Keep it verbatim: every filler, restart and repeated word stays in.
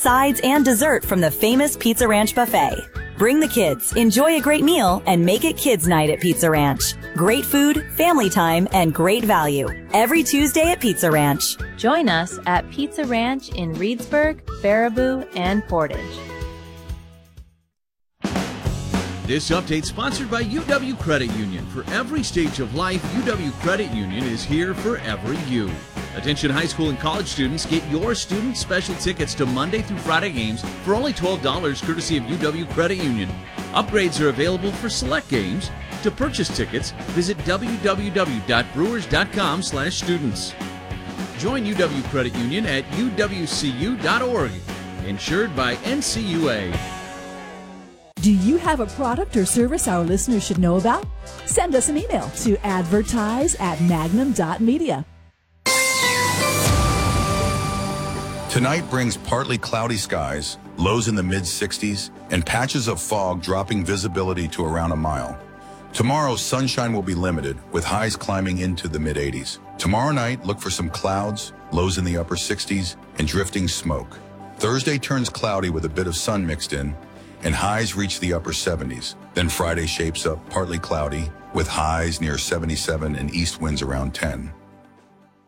sides, and dessert from the famous Pizza Ranch buffet. Bring the kids, enjoy a great meal, and make it Kids Night at Pizza Ranch. Great food, family time, and great value. Every Tuesday at Pizza Ranch. Join us at Pizza Ranch in Reedsburg, Baraboo, and Portage. This update sponsored by U W Credit Union. For every stage of life, U W Credit Union is here for every you. Attention high school and college students, get your student special tickets to Monday through Friday games for only twelve dollars courtesy of U W Credit Union. Upgrades are available for select games. To purchase tickets, visit w w w dot brewers dot com slash students. Join U W Credit Union at u w c u dot org. Insured by N C U A. Do you have a product or service our listeners should know about? Send us an email to advertise at magnum dot media. Tonight brings partly cloudy skies, lows in the mid sixties, and patches of fog dropping visibility to around a mile. Tomorrow, sunshine will be limited, with highs climbing into the mid eighties. Tomorrow night, look for some clouds, lows in the upper sixties, and drifting smoke. Thursday turns cloudy with a bit of sun mixed in, and highs reach the upper seventies. Then Friday shapes up partly cloudy, with highs near seventy-seven and east winds around ten.